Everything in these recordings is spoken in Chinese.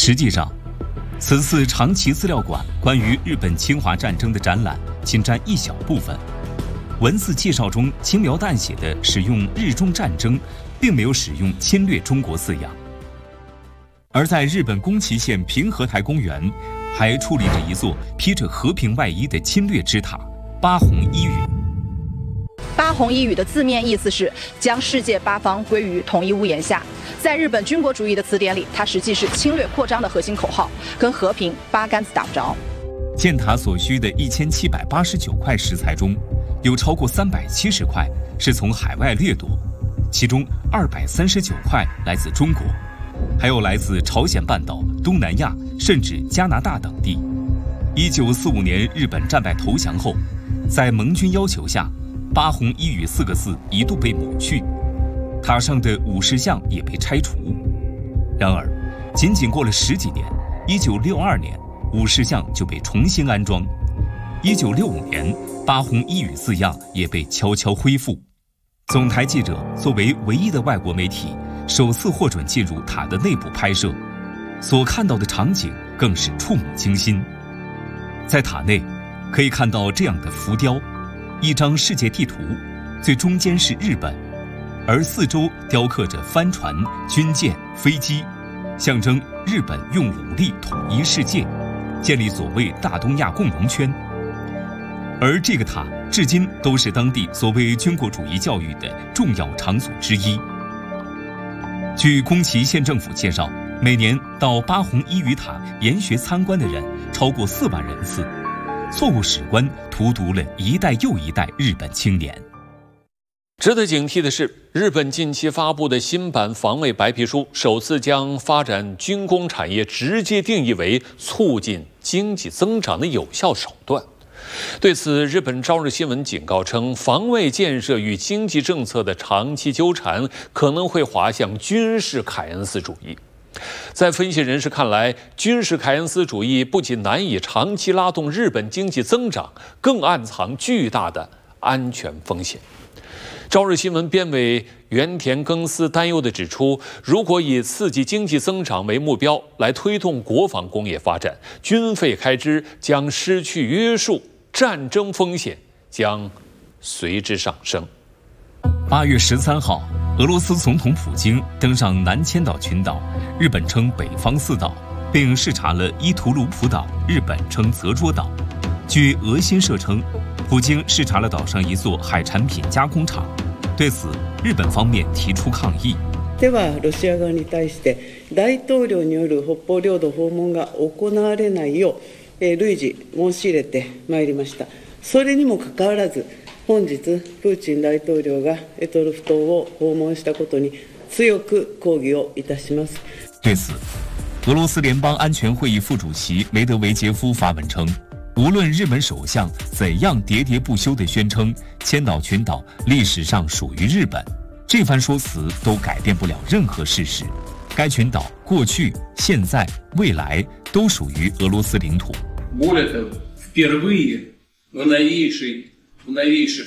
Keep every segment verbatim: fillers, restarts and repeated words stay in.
实际上，此次长崎资料馆关于日本侵华战争的展览仅占一小部分。文字介绍中轻描淡写的使用“日中战争”，并没有使用“侵略中国”字样。而在日本宫崎县平和台公园，还矗立着一座披着和平外衣的侵略之塔——八珩一语。 八珩一语的字面意思是将世界八方归于同一屋檐下。在日本军国主义的词典里，它实际是侵略扩张的核心口号，跟和平八竿子打不着。 建塔所需的一千七百八十九块石材中，有超过三百七十块是从海外掠夺，其中二百三十九块来自中国，还有来自朝鲜半岛、东南亚甚至加拿大等地。一九四五年日本战败投降后，在盟军要求下，八珩一语四个字一度被抹去，塔上的武士像也被拆除。然而，仅仅过了十几年，一九六二年，武士像就被重新安装。一九六五年，八珩一语字样也被悄悄恢复。总台记者作为唯一的外国媒体，首次获准进入塔的内部拍摄，所看到的场景更是触目惊心。在塔内，可以看到这样的浮雕：一张世界地图，最中间是日本，而四周雕刻着帆船、军舰、飞机，象征日本用武力统一世界，建立所谓大东亚共荣圈。而这个塔至今都是当地所谓军国主义教育的重要场所之一。据宫崎县政府介绍，每年到八珩一语塔研学参观的人超过四万人次，错误史观荼毒了一代又一代日本青年。 值得警惕的是，日本近期发布的新版防卫白皮书首次将发展军工产业直接定义为促进经济增长的有效手段。对此，日本朝日新闻警告称，防卫建设与经济政策的长期纠缠可能会滑向军事凯恩斯主义。在分析人士看来，军事凯恩斯主义不仅难以长期拉动日本经济增长，更暗藏巨大的安全风险。朝日新闻编委原田耕司担忧地指出，如果以刺激经济增长为目标来推动国防工业发展，军费开支将失去约束，战争风险将随之上升。 八月十三号，俄罗斯总统普京登上南千岛群岛，日本称北方四岛，并视察了伊图鲁普岛，日本称泽捉岛。据俄新社称，普京视察了岛上一座海产品加工厂，对此，日本方面提出抗议。 では、ロシア側に対して大統領による北方領土訪問が行われないよう、累次申し入れてまいりました。それにもかかわらず、本日プーチン大統領が択捉島を訪問したことに強く抗議をいたします。 对此，俄罗斯联邦安全会议副主席梅德韦杰夫发文称，无论日本首相怎样喋喋不休地宣称千岛群岛历史上属于日本，这番说辞都改变不了任何事实。该群岛过去、现在、未来都属于俄罗斯领土。 Более того, впервые в новейшей, в новейших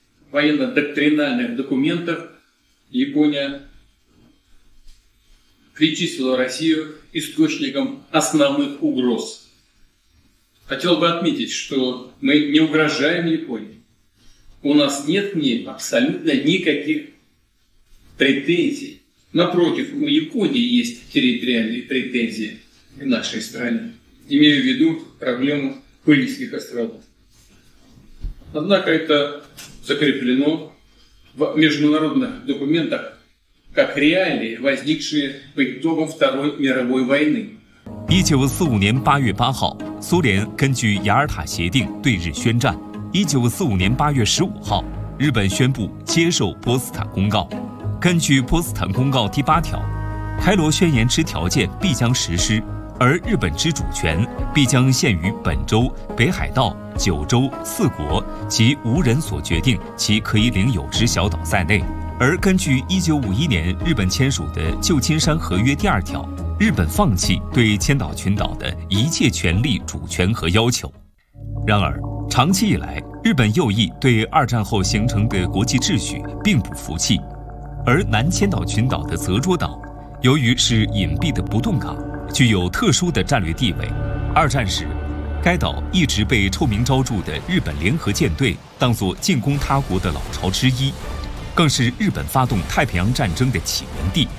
военно-доктринальных документах Япония причислила Россию источником основных угроз. Хотел бы отметить, что мы не угрожаем Японии. У нас нет к ней абсолютно никаких претензий. Напротив, у Японии есть территориальные претензии к нашей стране. Имею в виду проблему Курильских островов. Однако это закреплено в международных документах как реалии, возникшие по итогам Второй мировой войны. 一九四五年八月八号，苏联根据雅尔塔协定对日宣战。一九四五年八月十五号，日本宣布接受波茨坦公告。根据波茨坦公告第八条，开罗宣言之条件必将实施，而日本之主权必将限于本州、北海道、九州四国及无人所决定其可以领有之小岛在内。而根据一九五一年日本签署的旧金山合约第二条，日本放弃对千岛群岛的一切权利、主权和要求。然而，长期以来，日本右翼对二战后形成的国际秩序并不服气，而南千岛群岛的泽捉岛，由于是隐蔽的不动港， 具有特殊的战略地位。二战时，该岛一直被臭名昭著的日本联合舰队当作进攻他国的老巢之一，更是日本发动太平洋战争的起源地。